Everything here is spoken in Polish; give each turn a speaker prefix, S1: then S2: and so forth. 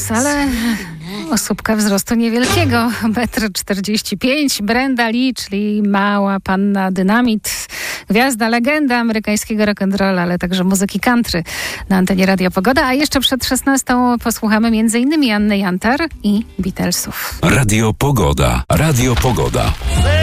S1: głos, ale osóbka wzrostu niewielkiego, 1,45 m. Brenda Lee, czyli mała panna dynamit, gwiazda, legenda amerykańskiego rock'n'rolla, ale także muzyki country na antenie Radia Pogoda. A jeszcze przed 16 posłuchamy m.in. Anny Jantar i Beatlesów.
S2: Radio Pogoda. Radio Pogoda.